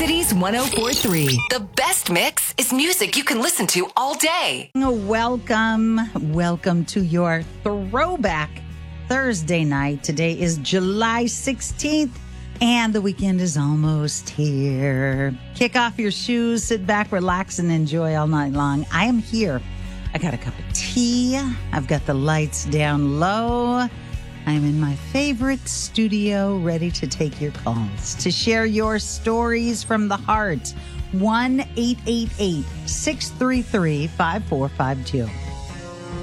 Cities 104.3. The best mix is music you can listen to all day. Welcome to your Throwback Thursday night. Today is July 16th, and the weekend is almost here. Kick off your shoes, sit back, relax, and enjoy all night long. I am here. I got a cup of tea. I've got the lights down low. I'm in my favorite studio, ready to take your calls, to share your stories from the heart. 1-888-633-5452.